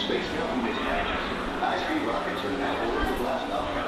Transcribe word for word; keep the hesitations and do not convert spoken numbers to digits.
Space Mountain dispatches. High-speed rockets are now ordered to blast off.